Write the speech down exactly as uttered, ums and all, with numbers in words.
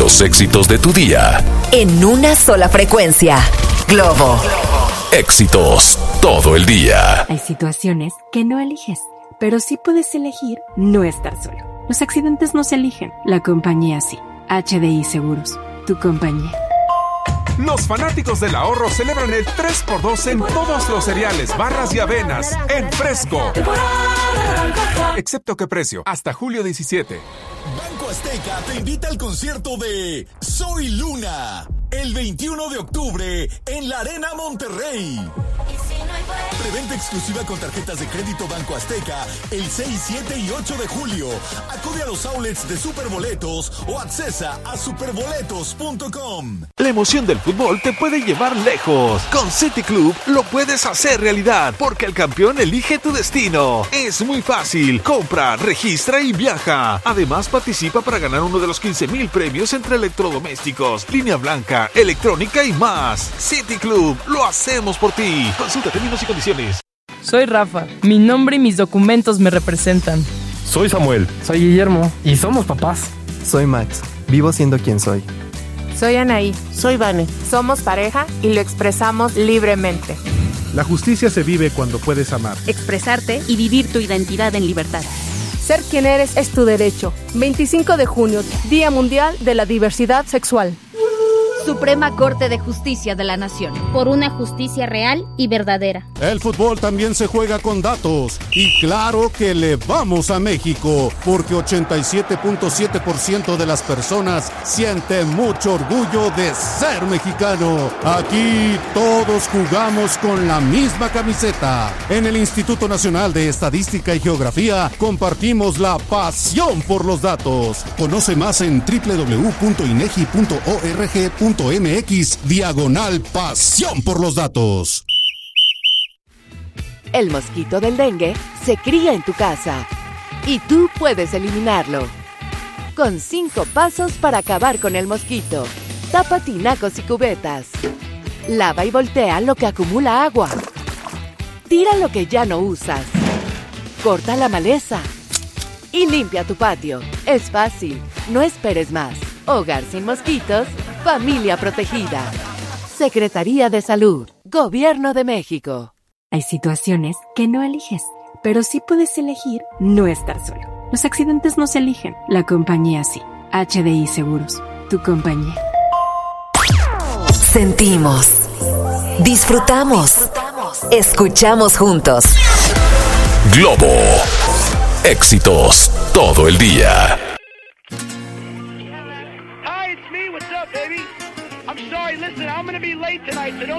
Los éxitos de tu día. En una sola frecuencia. Globo. Éxitos todo el día. Hay situaciones que no eliges, pero sí puedes elegir no estar solo. Los accidentes no se eligen, la compañía sí. H D I Seguros, tu compañía. Los fanáticos del ahorro celebran el tres por dos en todos los cereales, barras y avenas en Fresco. Excepto que precio, hasta julio diecisiete. Banco Azteca te invita al concierto de Soy Luna el veintiuno de octubre en la Arena Monterrey. Preventa exclusiva con tarjetas de crédito Banco Azteca el seis, siete y ocho de julio. Acude a los outlets de Superboletos o accesa a superboletos punto com. La emoción del fútbol te puede llevar lejos. Con City Club lo puedes hacer realidad porque el campeón elige tu destino. Es muy fácil. Compra, registra y viaja. Además participa para ganar uno de los quince mil premios entre electrodomésticos, línea blanca, electrónica y más. City Club, lo hacemos por ti. Consulta términos y condiciones. Soy Rafa, mi nombre y mis documentos me representan. Soy Samuel. Soy Guillermo y somos papás. Soy Max, vivo siendo quien soy. Soy Anaí. Soy Vane. Somos pareja y lo expresamos libremente. La justicia se vive cuando puedes amar, expresarte y vivir tu identidad en libertad. Ser quien eres es tu derecho. veinticinco de junio, Día Mundial de la Diversidad Sexual. Suprema Corte de Justicia de la Nación. Por una justicia real y verdadera. El fútbol también se juega con datos. Y claro que le vamos a México, porque ochenta y siete punto siete por ciento de las personas sienten mucho orgullo de ser mexicano. Aquí todos jugamos con la misma camiseta. En el Instituto Nacional de Estadística y Geografía compartimos la pasión por los datos. Conoce más en doble u doble u doble u punto inegi punto org punto mx diagonal pasión por los datos. El mosquito del dengue se cría en tu casa y tú puedes eliminarlo. Con cinco pasos para acabar con el mosquito. Tapa tinacos y cubetas. Lava y voltea lo que acumula agua. Tira lo que ya no usas. Corta la maleza. Y limpia tu patio. Es fácil, no esperes más. Hogar sin mosquitos, familia protegida. Secretaría de Salud, Gobierno de México. Hay situaciones que no eliges, pero sí puedes elegir no estar solo. Los accidentes no se eligen, la compañía sí. H D I Seguros, tu compañía. Sentimos, disfrutamos, escuchamos juntos. Globo. Éxitos todo el día. Hi, it's me. What's up, baby? I'm sorry. Listen, I'm gonna be late tonight, so don't